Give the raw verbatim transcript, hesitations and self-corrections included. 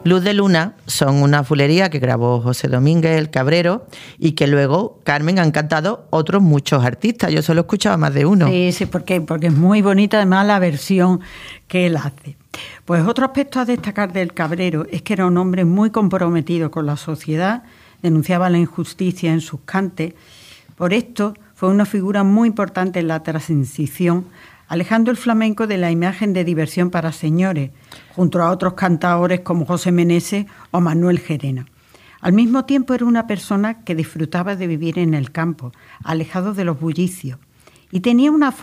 Luz de Luna son una fulería que grabó José Domínguez el Cabrero y que luego, Carmen, han cantado otros muchos artistas. Yo solo he escuchado más de uno. Sí, sí, porque, porque es muy bonita además la versión que él hace. Pues otro aspecto a destacar del Cabrero es que era un hombre muy comprometido con la sociedad, denunciaba la injusticia en sus cantes. Por esto fue una figura muy importante en la transición, alejando el flamenco de la imagen de diversión para señores, junto a otros cantaores como José Meneses o Manuel Gerena. Al mismo tiempo era una persona que disfrutaba de vivir en el campo, alejado de los bullicios, y tenía una